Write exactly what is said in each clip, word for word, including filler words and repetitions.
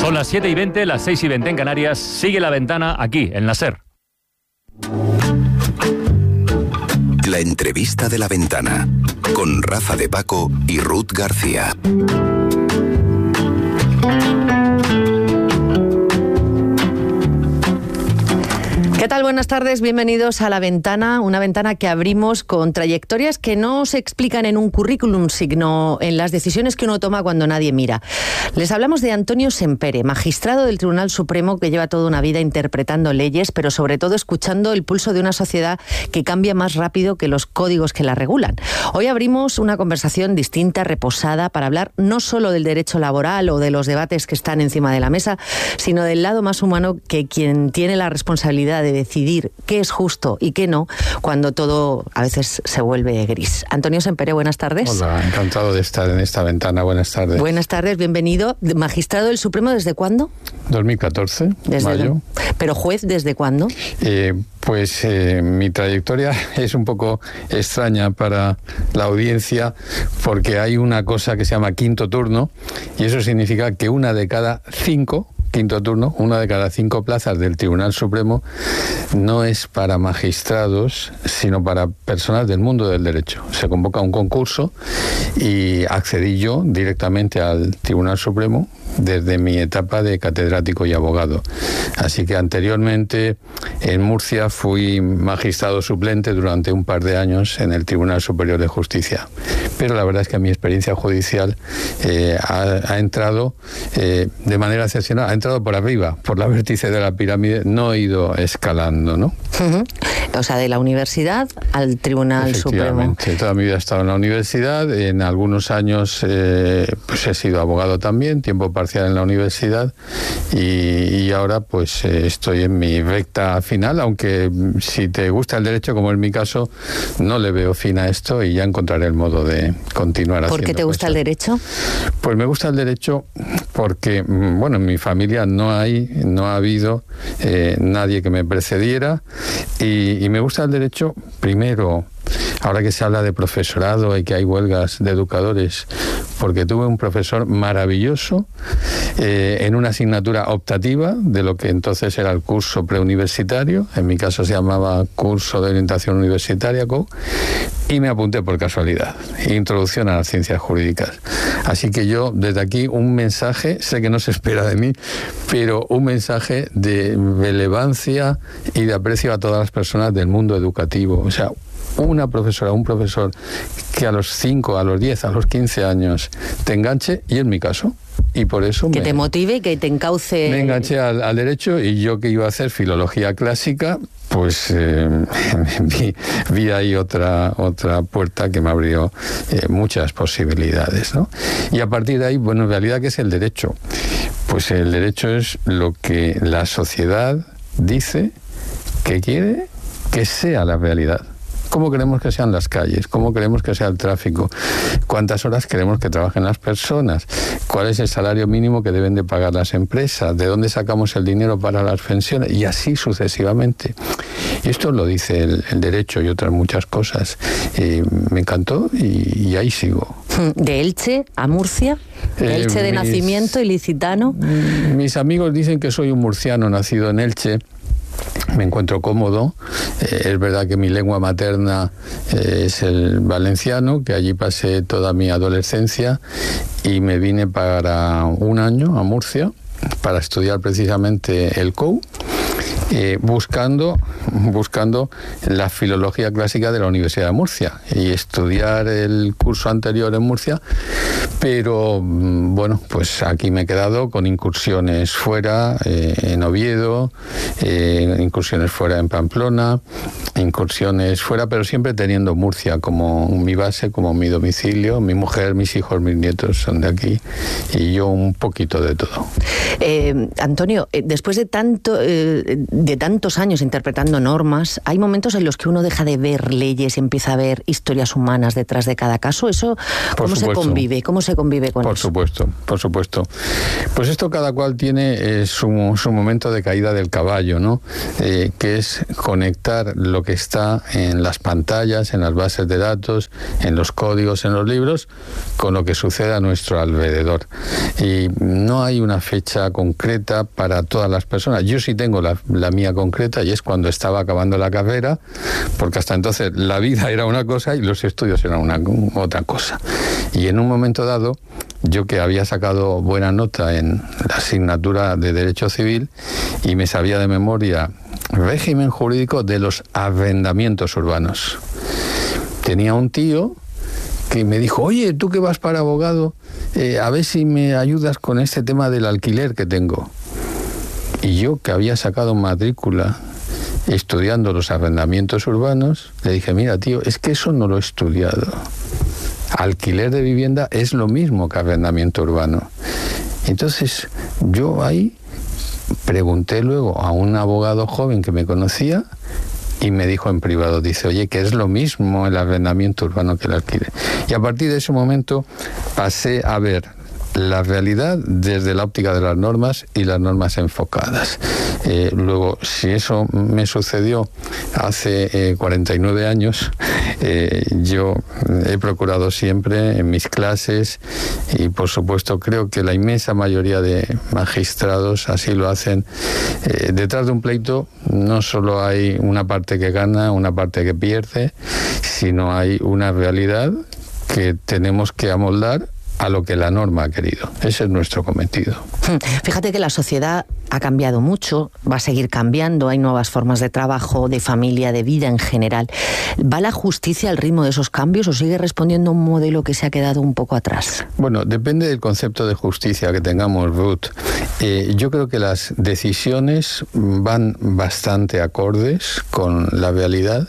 Son las siete y veinte, las seis y veinte en Canarias. Sigue La Ventana aquí, en la SER. La entrevista de La Ventana, con Rafa de Paco y Ruth García. ¿Qué tal? Buenas tardes, bienvenidos a La Ventana, una ventana que abrimos con trayectorias que no se explican en un currículum, sino en las decisiones que uno toma cuando nadie mira. Les hablamos de Antonio Sempere, magistrado del Tribunal Supremo que lleva toda una vida interpretando leyes, pero sobre todo escuchando el pulso de una sociedad que cambia más rápido que los códigos que la regulan. Hoy abrimos una conversación distinta, reposada, para hablar no solo del derecho laboral o de los debates que están encima de la mesa, sino del lado más humano que quien tiene la responsabilidad de decidir qué es justo y qué no, cuando todo a veces se vuelve gris. Antonio Sempere, buenas tardes. Hola, encantado de estar en esta ventana. Buenas tardes. Buenas tardes, bienvenido. Magistrado del Supremo, ¿desde cuándo? dos mil catorce, desde mayo. El... ¿Pero juez desde cuándo? Eh, pues eh, mi trayectoria es un poco extraña para la audiencia porque hay una cosa que se llama quinto turno y eso significa que una de cada cinco quinto turno, una de cada cinco plazas del Tribunal Supremo no es para magistrados, sino para personas del mundo del derecho. Se convoca un concurso y accedí yo directamente al Tribunal Supremo desde mi etapa de catedrático y abogado. Así que anteriormente en Murcia fui magistrado suplente durante un par de años en el Tribunal Superior de Justicia. Pero la verdad es que mi experiencia judicial eh, ha, ha entrado eh, de manera excepcional, ha entrado por arriba, por la vértice de la pirámide, no he ido escalando, ¿no? Uh-huh. O sea, de la universidad al Tribunal Supremo. Toda mi vida he estado en la universidad, en algunos años eh, pues he sido abogado también, tiempo parcial en la universidad y, y ahora pues eh, estoy en mi recta final, aunque si te gusta el derecho, como en mi caso, no le veo fin a esto y ya encontraré el modo de continuar haciendo. ¿Por qué te gusta el derecho? Pues me gusta el derecho porque, bueno, en mi familia no hay, no ha habido eh, nadie que me precediera y, y me gusta el derecho, primero, ahora que se habla de profesorado y que hay huelgas de educadores, porque tuve un profesor maravilloso eh, en una asignatura optativa de lo que entonces era el curso preuniversitario, en mi caso se llamaba Curso de Orientación Universitaria, C O U, y me apunté por casualidad, Introducción a las Ciencias Jurídicas. Así que yo, desde aquí, un mensaje, sé que no se espera de mí, pero un mensaje de relevancia y de aprecio a todas las personas del mundo educativo. O sea, una profesora, un profesor que a los cinco, a los diez, a los quince años te enganche, y en mi caso, y por eso que me, te motive y que te encauce. Me enganché al, al derecho, y yo que iba a hacer filología clásica, pues eh, vi, vi ahí otra otra puerta que me abrió eh, muchas posibilidades, ¿no? Y a partir de ahí, bueno, en realidad, ¿qué es el derecho? Pues el derecho es lo que la sociedad dice que quiere que sea la realidad. ¿Cómo queremos que sean las calles? ¿Cómo queremos que sea el tráfico? ¿Cuántas horas queremos que trabajen las personas? ¿Cuál es el salario mínimo que deben de pagar las empresas? ¿De dónde sacamos el dinero para las pensiones? Y así sucesivamente. Y esto lo dice el, el derecho y otras muchas cosas. Eh, me encantó y, y ahí sigo. ¿De Elche a Murcia? ¿De Elche eh, de mis, nacimiento, ilicitano? Mis amigos dicen que soy un murciano nacido en Elche. Me encuentro cómodo. Eh, es verdad que mi lengua materna eh, es el valenciano, que allí pasé toda mi adolescencia y me vine para un año a Murcia para estudiar precisamente el C O U. Eh, buscando, buscando la filología clásica de la Universidad de Murcia y estudiar el curso anterior en Murcia, pero bueno, pues aquí me he quedado con incursiones fuera, eh, en Oviedo, eh, incursiones fuera en Pamplona, incursiones fuera, pero siempre teniendo Murcia como mi base, como mi domicilio. Mi mujer, mis hijos, mis nietos son de aquí y yo un poquito de todo. Eh, Antonio, eh, después de tanto... Eh, de tantos años interpretando normas, hay momentos en los que uno deja de ver leyes y empieza a ver historias humanas detrás de cada caso. ¿Eso cómo se convive? ¿Cómo se convive con por eso? Por supuesto, por supuesto. Pues esto cada cual tiene eh, su, su momento de caída del caballo, ¿no? Eh, que es conectar lo que está en las pantallas, en las bases de datos, en los códigos, en los libros, con lo que sucede a nuestro alrededor. Y no hay una fecha concreta para todas las personas. Yo sí tengo la, la mía concreta, y es cuando estaba acabando la carrera, porque hasta entonces la vida era una cosa y los estudios eran una, otra cosa. Y en un momento dado, yo que había sacado buena nota en la asignatura de Derecho Civil y me sabía de memoria régimen jurídico de los arrendamientos urbanos. Tenía un tío que me dijo, oye, tú que vas para abogado, eh, a ver si me ayudas con este tema del alquiler que tengo. Y yo, que había sacado matrícula estudiando los arrendamientos urbanos, le dije, mira, tío, es que eso no lo he estudiado. Alquiler de vivienda es lo mismo que arrendamiento urbano. Entonces, yo ahí pregunté luego a un abogado joven que me conocía y me dijo en privado, dice, oye, que es lo mismo el arrendamiento urbano que el alquiler. Y a partir de ese momento pasé a ver la realidad desde la óptica de las normas y las normas enfocadas. Eh, luego, si eso me sucedió hace eh, cuarenta y nueve años, eh, yo he procurado siempre en mis clases, y por supuesto creo que la inmensa mayoría de magistrados así lo hacen, eh, detrás de un pleito no solo hay una parte que gana, una parte que pierde, sino hay una realidad que tenemos que amoldar a lo que la norma ha querido. Ese es nuestro cometido. Fíjate que la sociedad ha cambiado mucho, va a seguir cambiando, hay nuevas formas de trabajo, de familia, de vida en general. ¿Va la justicia al ritmo de esos cambios o sigue respondiendo a un modelo que se ha quedado un poco atrás? Bueno, depende del concepto de justicia que tengamos, Ruth. Eh, yo creo que las decisiones van bastante acordes con la realidad,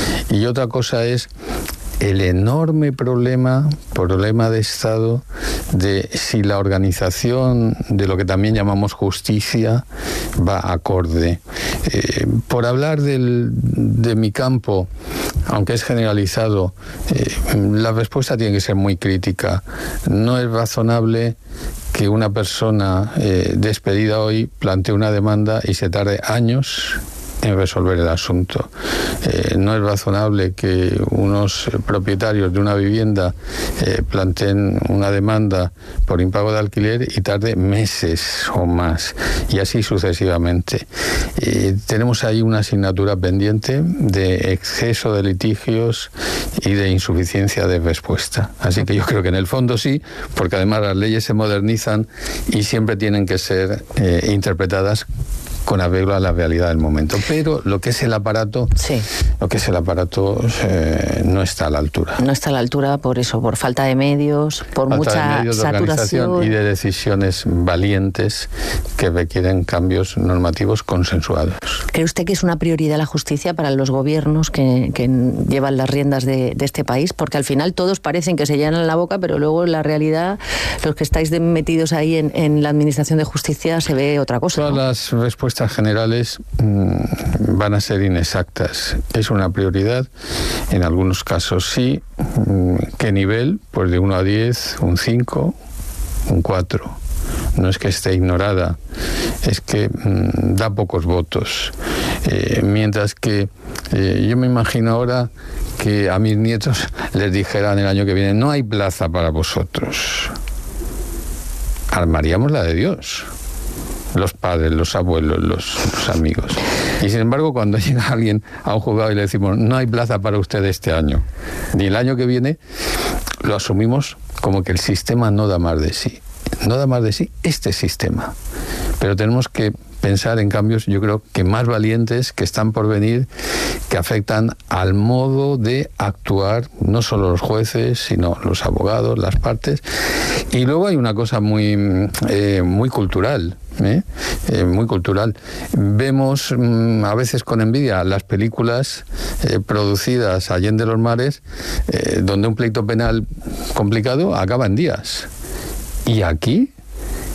y otra cosa es el enorme problema, problema de Estado, de si la organización de lo que también llamamos justicia va acorde. Eh, por hablar del, de mi campo, aunque es generalizado, eh, la respuesta tiene que ser muy crítica. No es razonable que una persona eh, despedida hoy plantee una demanda y se tarde años en resolver el asunto. Eh, no es razonable que unos propietarios de una vivienda eh, planteen una demanda por impago de alquiler y tarde meses o más, y así sucesivamente. Eh, tenemos ahí una asignatura pendiente de exceso de litigios y de insuficiencia de respuesta. Así que yo creo que en el fondo sí, porque además las leyes se modernizan y siempre tienen que ser eh, interpretadas con arreglo a la realidad del momento. Pero lo que es el aparato, sí. lo que es el aparato eh, no está a la altura. No está a la altura por eso, por falta de medios, por falta mucha de medios, saturación. De y de decisiones valientes que requieren cambios normativos consensuados. ¿Cree usted que es una prioridad la justicia para los gobiernos que, que llevan las riendas de, de este país? Porque al final todos parecen que se llenan la boca, pero luego en la realidad, los que estáis metidos ahí en, en la administración de justicia, se ve otra cosa. Todas ¿no? las respuestas generales mmm, van a ser inexactas. Es una prioridad, en algunos casos sí. ¿Qué nivel? Pues de uno a diez, un cinco, un cuatro. No es que esté ignorada, es que mmm, da pocos votos. Eh, mientras que eh, yo me imagino ahora que a mis nietos les dijeran el año que viene, no hay plaza para vosotros. Armaríamos la de Dios. Los padres, los abuelos, los, los amigos. Y sin embargo, cuando llega alguien a un juzgado y le decimos, no hay plaza para usted este año, ni el año que viene, lo asumimos como que el sistema no da más de sí. No da más de sí este sistema. Pero tenemos que pensar en cambios, yo creo que más valientes, que están por venir, que afectan al modo de actuar, no solo los jueces, sino los abogados, las partes. Y luego hay una cosa muy, eh, muy cultural. ¿Eh? Eh, muy cultural. Vemos mmm, a veces con envidia las películas eh, producidas allende los mares, eh, donde un pleito penal complicado acaba en días. Y aquí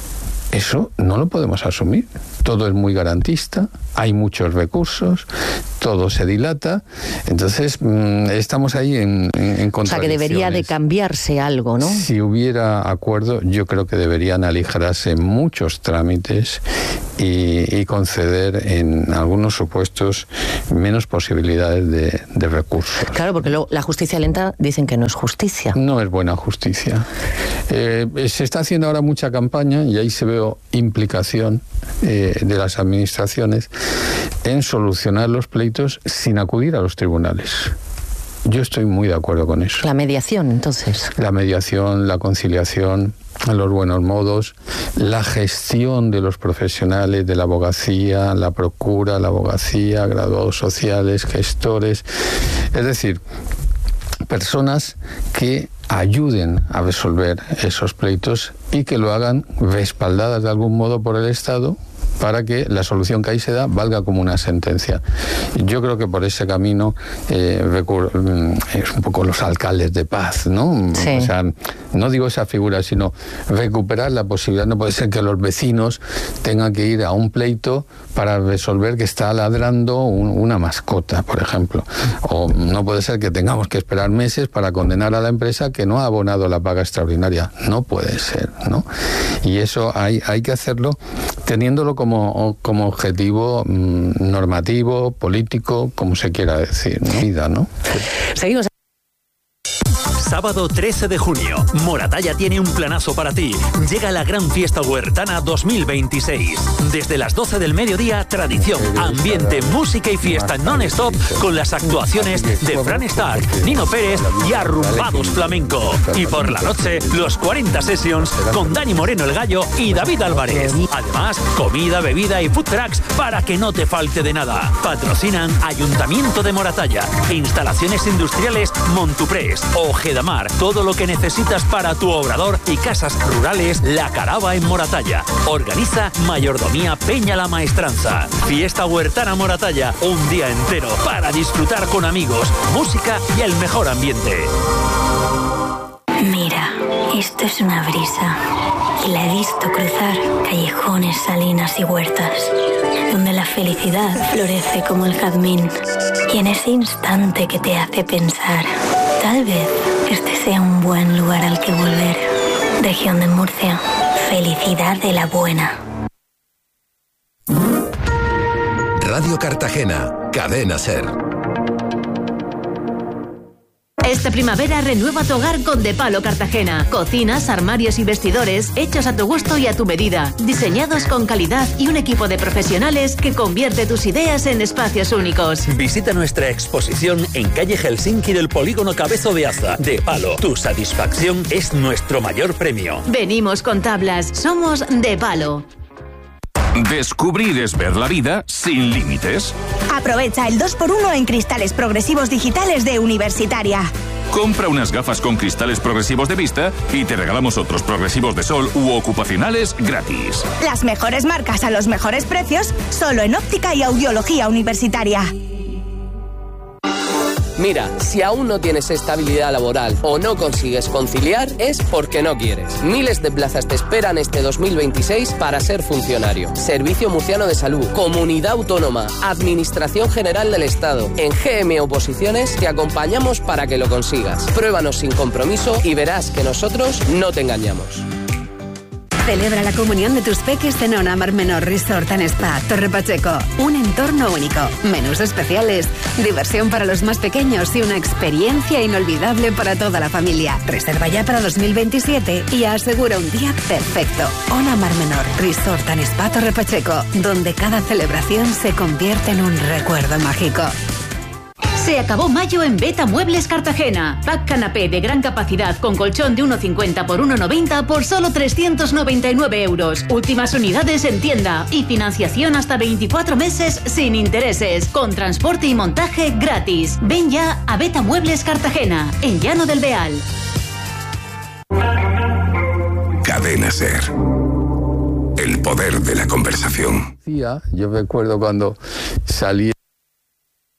eso no lo podemos asumir. Todo es muy garantista, hay muchos recursos, todo se dilata, entonces mmm, estamos ahí en, en, en contradicciones. O sea, que debería de cambiarse algo, ¿no? Si hubiera acuerdo, yo creo que deberían aligerarse muchos trámites y, y conceder en algunos supuestos menos posibilidades de, de recursos. Claro, porque luego la justicia lenta dicen que no es justicia. No es buena justicia. Eh, se está haciendo ahora mucha campaña, y ahí se veo implicación eh, de las administraciones en solucionar los pleitos sin acudir a los tribunales. Yo estoy muy de acuerdo con eso. La mediación, entonces. La mediación, la conciliación, los buenos modos, la gestión de los profesionales de la abogacía, la procura, la abogacía, graduados sociales, gestores. Es decir, personas que ayuden a resolver esos pleitos y que lo hagan respaldadas de algún modo por el Estado, para que la solución que ahí se da valga como una sentencia. Yo creo que por ese camino eh, recur- es un poco los alcaldes de paz, ¿no? Sí. O sea, no digo esa figura, sino recuperar la posibilidad. No puede ser que los vecinos tengan que ir a un pleito para resolver que está ladrando un, una mascota, por ejemplo. O no puede ser que tengamos que esperar meses para condenar a la empresa que no ha abonado la paga extraordinaria. No puede ser, ¿no? Y eso hay, hay que hacerlo teniéndolo como Como, como objetivo mmm, normativo, político, como se quiera decir, ¿no? Vida, ¿no? Seguimos. Sábado trece de junio, Moratalla tiene un planazo para ti. Llega la Gran Fiesta Huertana dos mil veintiséis. Desde las doce del mediodía, tradición, ambiente, música y fiesta non-stop con las actuaciones de Fran Stark, Nino Pérez y Arrumbados Flamenco. Y por la noche, los cuarenta Sessions con Dani Moreno el Gallo y David Álvarez. Además, comida, bebida y food trucks para que no te falte de nada. Patrocinan Ayuntamiento de Moratalla, Instalaciones Industriales Montuprés, Ojeda Mar, todo lo que necesitas para tu obrador y casas rurales, La Carava en Moratalla. Organiza Mayordomía Peña la Maestranza. Fiesta Huertana Moratalla, un día entero para disfrutar con amigos, música y el mejor ambiente. Mira, esto es una brisa. Y la he visto cruzar callejones, salinas y huertas, donde la felicidad florece como el jazmín. Y en ese instante que te hace pensar, tal vez este sea un buen lugar al que volver. Región de Murcia, felicidad de la buena. Radio Cartagena, Cadena Ser. Esta primavera renueva tu hogar con De Palo Cartagena. Cocinas, armarios y vestidores hechos a tu gusto y a tu medida. Diseñados con calidad y un equipo de profesionales que convierte tus ideas en espacios únicos. Visita nuestra exposición en calle Helsinki del Polígono Cabezo de Aza. De Palo, tu satisfacción es nuestro mayor premio. Venimos con tablas. Somos De Palo. Descubrir es ver la vida sin límites. Aprovecha el dos por uno en cristales progresivos digitales de Universitaria. Compra unas gafas con cristales progresivos de vista y te regalamos otros progresivos de sol u ocupacionales gratis. Las mejores marcas a los mejores precios, solo en óptica y audiología Universitaria. Mira, si aún no tienes estabilidad laboral o no consigues conciliar, es porque no quieres. Miles de plazas te esperan este dos mil veintiséis para ser funcionario. Servicio Murciano de Salud, Comunidad Autónoma, Administración General del Estado. En G M Oposiciones te acompañamos para que lo consigas. Pruébanos sin compromiso y verás que nosotros no te engañamos. Celebra la comunión de tus peques en Ona Mar Menor Resort and Spa, Torre Pacheco. Un entorno único, menús especiales, diversión para los más pequeños y una experiencia inolvidable para toda la familia. Reserva ya para dos mil veintisiete y asegura un día perfecto. Ona Mar Menor Resort and Spa, Torre Pacheco, donde cada celebración se convierte en un recuerdo mágico. Se acabó mayo en Beta Muebles Cartagena. Pack canapé de gran capacidad con colchón de uno cincuenta por uno noventa por solo trescientos noventa y nueve euros. Últimas unidades en tienda y financiación hasta veinticuatro meses sin intereses, con transporte y montaje gratis. Ven ya a Beta Muebles Cartagena, en Llano del Beal. Cadena Ser. El poder de la conversación. Yo recuerdo cuando salí